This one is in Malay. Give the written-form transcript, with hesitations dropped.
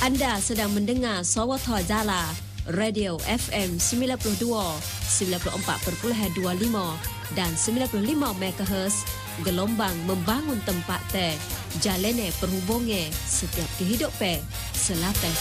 Anda sedang mendengar Sawatha Jala, Radio FM 92, 94.25 dan 95 MHz, gelombang membangun tempat teh, jalene perhubungan setiap kehidupan, selatan